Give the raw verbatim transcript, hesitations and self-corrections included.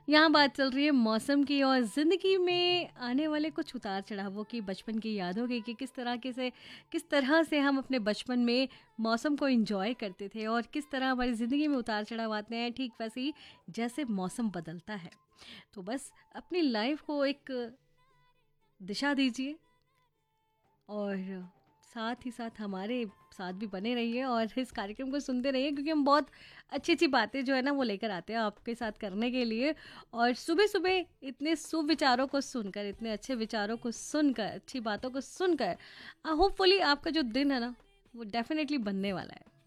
यहाँ बात चल रही है मौसम की और ज़िंदगी में आने वाले कुछ उतार चढ़ावों की, बचपन की यादों की कि किस तरह के से किस तरह से हम अपने बचपन में मौसम को एंजॉय करते थे और किस तरह हमारी ज़िंदगी में उतार चढ़ाव आते हैं, ठीक वैसे ही जैसे मौसम बदलता है। तो बस अपनी लाइफ को एक दिशा दीजिए और साथ ही साथ हमारे साथ भी बने रहिए और इस कार्यक्रम को सुनते रहिए, क्योंकि हम बहुत अच्छी अच्छी बातें जो है ना वो लेकर आते हैं आपके साथ करने के लिए। और सुबह सुबह इतने सुविचारों को सुनकर, इतने अच्छे विचारों को सुनकर, अच्छी बातों को सुनकर होपफुली आपका जो दिन है ना वो डेफिनेटली बनने वाला है।